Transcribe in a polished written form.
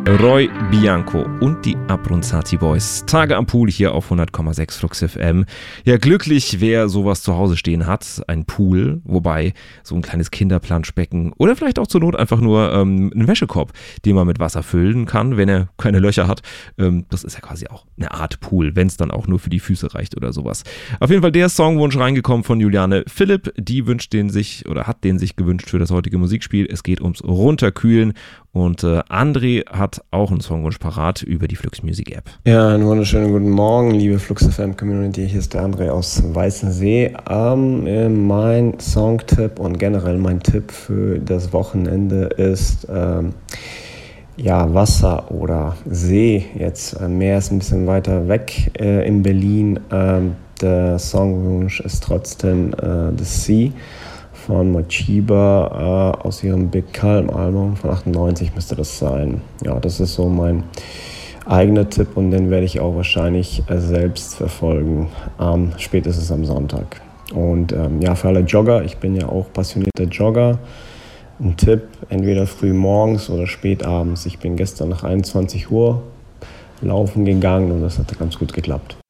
Roy Bianco und die Abronzati Boys. Tage am Pool hier auf 100,6 Flux FM. Ja, glücklich, wer sowas zu Hause stehen hat. Ein Pool, wobei so ein kleines Kinderplanschbecken oder vielleicht auch zur Not einfach nur einen Wäschekorb, den man mit Wasser füllen kann, wenn er keine Löcher hat. Das ist ja quasi auch eine Art Pool, wenn es dann auch nur für die Füße reicht oder sowas. Auf jeden Fall der Songwunsch reingekommen von Juliane Philipp. Die hat den sich gewünscht für das heutige Musikspiel. Es geht ums Runterkühlen. Und André hat auch einen Songwunsch parat über die Flux Music App. Ja, einen wunderschönen guten Morgen, liebe Flux FM Community. Hier ist der André aus Weißensee. Mein Songtipp und generell mein Tipp für das Wochenende ist Wasser oder See. Jetzt Meer ist ein bisschen weiter weg in Berlin. Der Songwunsch ist trotzdem The Sea von Mochiba aus ihrem Big Calm Album von 98 müsste das sein. Ja, das ist so mein eigener Tipp und den werde ich auch wahrscheinlich selbst verfolgen, spätestens am Sonntag. Und für alle Jogger, ich bin ja auch passionierter Jogger, ein Tipp, entweder früh morgens oder spät abends. Ich bin gestern nach 21 Uhr laufen gegangen und das hat ganz gut geklappt.